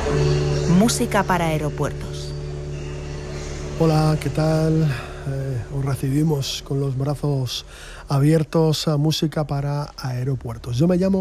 Música para aeropuertos. Hola, ¿qué tal? Os recibimos con los brazos abiertos a Música para aeropuertos. Yo me llamo